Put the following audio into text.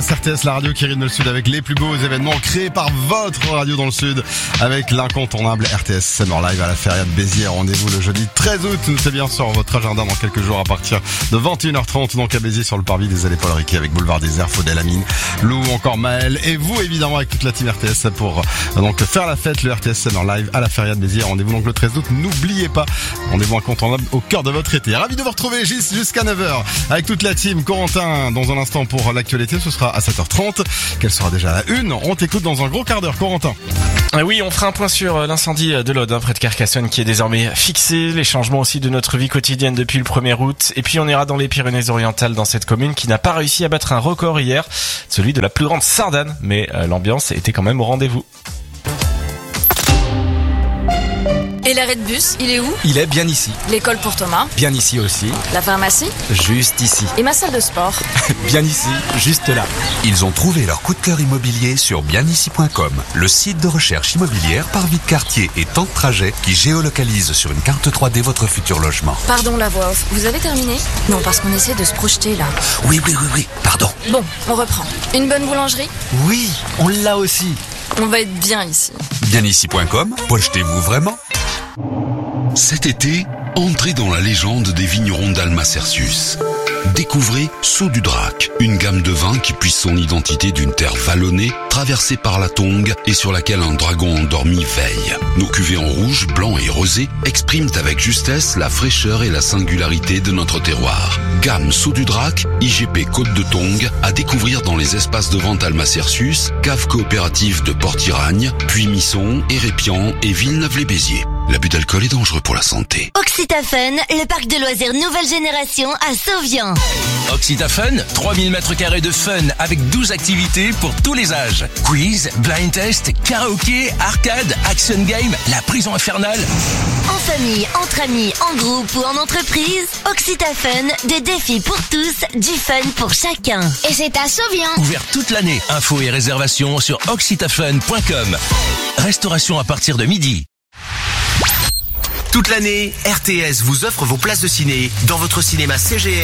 RTS, la radio qui rythme le Sud avec les plus beaux événements créés par votre radio dans le Sud avec l'incontournable RTS Summer Live à la Feria de Béziers. Rendez-vous le jeudi 13 août. C'est bien sur votre agenda dans quelques jours à partir de 21h30 donc à Béziers sur le parvis des Allées Paul Riquet avec Boulevard des Airs, Faudel Amine, Lou ou encore Maël et vous évidemment avec toute la team RTS pour donc faire la fête, le RTS Summer Live à la Feria de Béziers. Rendez-vous donc le 13 août. N'oubliez pas, rendez-vous incontournable au cœur de votre été. Ravi de vous retrouver jusqu'à 9h avec toute la team. Corentin dans un instant pour l'actualité, ce sera à 7h30. Quelle sera déjà la une? On t'écoute dans un gros quart d'heure, Corentin. Oui, on fera un point sur l'incendie de l'Aude, près de Carcassonne, qui est désormais fixé, les changements aussi de notre vie quotidienne depuis le 1er août. Et puis on ira dans les Pyrénées-Orientales, dans cette commune qui n'a pas réussi à battre un record hier, celui de la plus grande sardane. Mais l'ambiance était quand même au rendez-vous. Et l'arrêt de bus, il est où? Il est bien ici. L'école pour Thomas? Bien ici aussi. La pharmacie? Juste ici. Et ma salle de sport? Bien ici, juste là. Ils ont trouvé leur coup de cœur immobilier sur bienici.com, le site de recherche immobilière par vie de quartier et temps de trajet qui géolocalise sur une carte 3D votre futur logement. Pardon la voix off, vous avez terminé? Non, parce qu'on essaie de se projeter là. Oui, pardon. Bon, on reprend. Une bonne boulangerie? Oui, on l'a aussi. On va être bien ici. Bienici.com, projetez-vous vraiment? Cet été, entrez dans la légende des vignerons d'Alma Cercius. Découvrez Saut du Drac, une gamme de vins qui puise son identité d'une terre vallonnée, traversée par la Tongue et sur laquelle un dragon endormi veille. Nos cuvées en rouge, blanc et rosé expriment avec justesse la fraîcheur et la singularité de notre terroir. Gamme Saut du Drac, IGP Côte de Tongue, à découvrir dans les espaces de vente Alma Cercius, cave coopérative de Port-Iragne, Puy-Misson, Hérépian et Villeneuve-les-Béziers. L'abus d'alcool est dangereux pour la santé. Occitafun, le parc de loisirs nouvelle génération à Sauvian. Occitafun, 3000 m² de fun avec 12 activités pour tous les âges. Quiz, blind test, karaoké, arcade, action game, la prison infernale. En famille, entre amis, en groupe ou en entreprise, Occitafun, des défis pour tous, du fun pour chacun. Et c'est à Sauvian. Ouvert toute l'année. Infos et réservations sur occitafun.com. Restauration à partir de midi. Toute l'année, RTS vous offre vos places de ciné dans votre cinéma CGR.